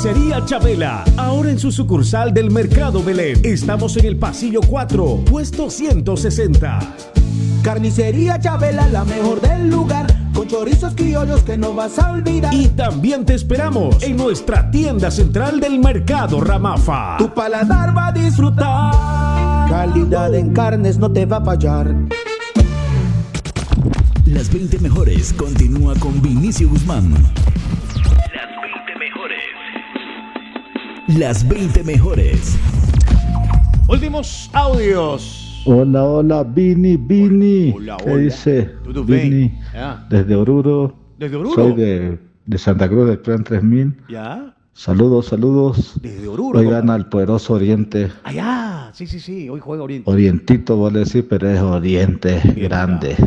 Carnicería Chabela, ahora en su sucursal del Mercado Belén. Estamos en el pasillo 4, puesto 160. Carnicería Chabela, la mejor del lugar, con chorizos criollos que no vas a olvidar. Y también te esperamos en nuestra tienda central del Mercado Ramafa. Tu paladar va a disfrutar. Calidad en carnes no te va a fallar. Las 20 mejores continúa con Vinicio Guzmán. Las 20 mejores. Las 20 mejores. Últimos audios. Hola, Vini. Hola. ¿Qué dice? ¿Todo Vini, bien? Ya. desde Oruro. ¿Desde Oruro? Soy de Santa Cruz del Plan 3000. ¿Ya? Saludos. Desde Oruro. Hoy gana el poderoso Oriente. Allá. Sí. Hoy juega Oriente. Orientito, voy a decir, pero es Oriente. Bien, Grande.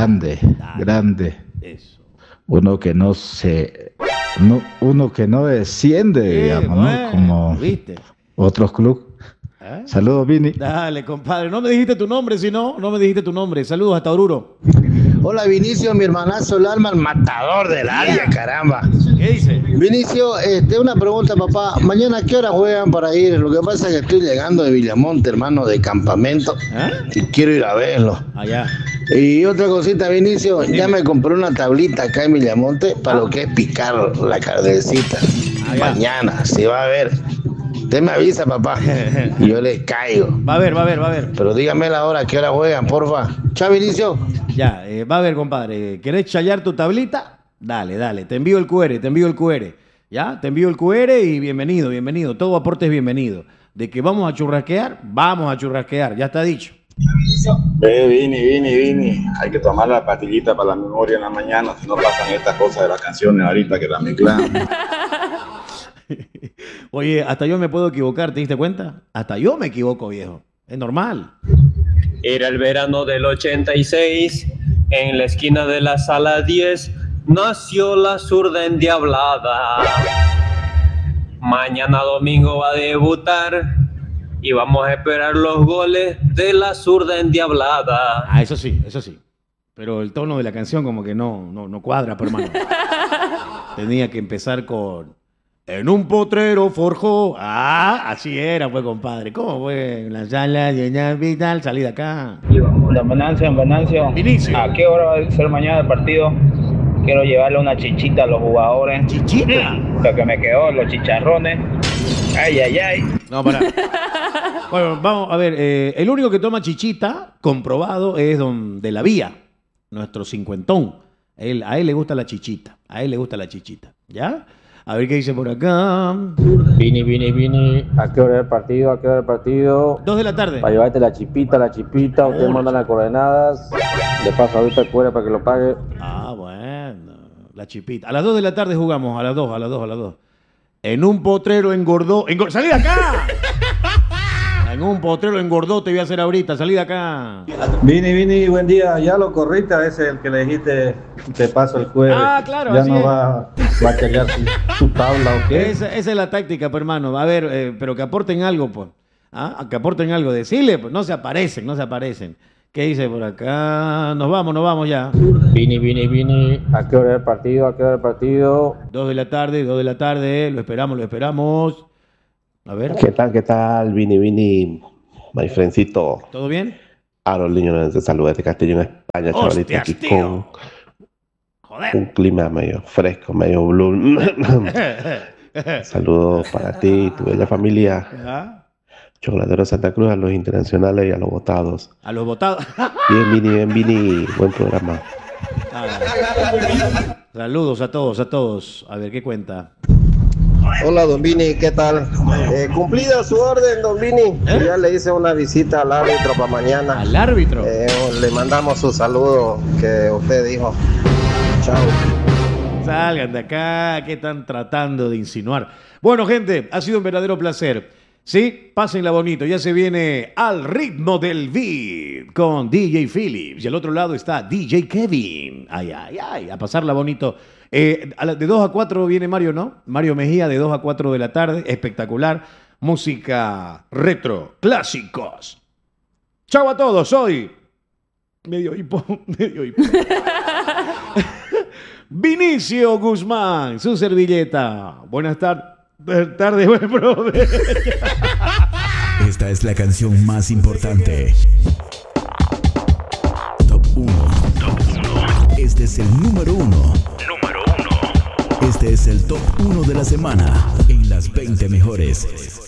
Eso. Uno que no desciende, digamos, Bueno, ¿no? Como ¿viste? otros clubes. ¿Eh? Saludos, Vini. Dale, compadre. No me dijiste tu nombre, no me dijiste tu nombre. Saludos hasta Oruro. Hola Vinicio, mi hermanazo, el alma, el matador del área, caramba. ¿Qué dice? Vinicio, una pregunta, papá. Mañana, ¿a qué hora juegan para ir? Lo que pasa es que estoy llegando de Villamonte, hermano, de campamento. Y quiero ir a verlo. Allá. Y otra cosita, Vinicio, ya me compré una tablita acá en Villamonte para lo que es picar la carnecita. Mañana, si va a ver. Usted me avisa, papá. Y yo le caigo. Va a ver. Pero dígame la hora, ¿a qué hora juegan, porfa? Chao, Vinicio. Ya, va a ver, compadre. ¿Querés chayar tu tablita? Dale. Te envío el QR. ¿Ya? Te envío el QR y bienvenido. Todo aporte es bienvenido. De que vamos a churrasquear. Ya está dicho. Vini. Hay que tomar la pastillita para la memoria en la mañana, si no pasan estas cosas de las canciones ahorita que la mezclan. Oye, hasta yo me puedo equivocar, ¿te diste cuenta? Hasta yo me equivoco, viejo. Es normal. Era el verano del 86, en la esquina de la sala 10, nació la zurda endiablada. Mañana domingo va a debutar y vamos a esperar los goles de la zurda endiablada. Ah, eso sí. Pero el tono de la canción como que no cuadra, pero hermano. Tenía que empezar con... En un potrero forjó. Ah, así era, pues, compadre. ¿Cómo fue? La sala llena vital, salida acá. Don Venancio. Vinicio. ¿A qué hora va a ser mañana el partido? Quiero llevarle una chichita a los jugadores. ¿Chichita? Lo que me quedó, los chicharrones. Ay. No, pará. Bueno, vamos a ver. El único que toma chichita, comprobado, es don de la Vía, nuestro cincuentón. A él le gusta la chichita. ¿Ya? A ver qué dice por acá. Vini. ¿A qué hora es el partido? 2 de la tarde. Para llevarte la chipita. Ustedes mandan las coordenadas. Le paso ahorita el cuero para que lo pague. Ah, bueno. La chipita. A las 2 de la tarde jugamos. A las 2. En un potrero engordó. ¡Salí de acá! En un potrero engordó te voy a hacer ahorita. Salí de acá. Vini, buen día. Ya lo corriste, a ese el que le dijiste te paso el jueves. Ah, claro. Ya así no es. va a querer su tabla o qué. Esa es la táctica, pues, hermano. A ver, pero que aporten algo, pues. ¿Ah? Que aporten algo. Decirle, pues, no se aparecen. ¿Qué dice por acá? Nos vamos ya. Vini. ¿A qué hora es el partido? 2 de la tarde. Lo esperamos. A ver. ¿Qué tal, Vini, my friendcito? ¿Todo bien? Harold Niño te saluda desde Castillo en España, chavalito, aquí con un clima medio fresco, medio blue. Saludos para ti y tu bella familia. ¿Ah? Chocolatero Santa Cruz, a los internacionales y a los votados. A los votados. Bien, Vini, buen programa. Saludos a todos. A ver, ¿qué cuenta? Hola, don Vini, ¿qué tal? Cumplida su orden, don Vini. Ya le hice una visita al árbitro para mañana. ¿Al árbitro? Le mandamos su saludo que usted dijo. Chao. Salgan de acá, ¿qué están tratando de insinuar? Bueno, gente, ha sido un verdadero placer. Sí, pásenla bonito. Ya se viene Al ritmo del beat con DJ Phillips. Y al otro lado está DJ Kevin. Ay, a pasarla bonito. De 2 a 4 viene Mario, ¿no? Mario Mejía de 2 a 4 de la tarde. Espectacular. Música retro, clásicos. Chau a todos, soy medio hipo. Vinicio Guzmán, su servilleta. Buenas tardes. Tarde, buen provecho. Esta es la canción más importante. Top 1. Este es el número 1. Este es el top 1 de la semana en las 20 mejores.